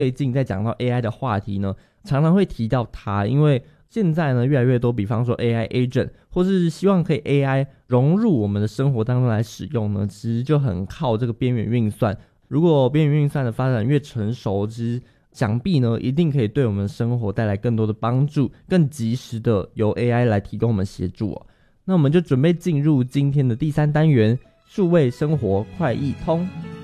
最近在讲到 AI 的话题呢，常常会提到它，因为现在呢越来越多，比方说 AI agent， 或是希望可以 AI 融入我们的生活当中来使用呢，其实就很靠这个边缘运算。如果边缘运算的发展越成熟，其实想必呢一定可以对我们生活带来更多的帮助，更及时的由 AI 来提供我们协助哦。那我们就准备进入今天的第3单元，数位生活快易通。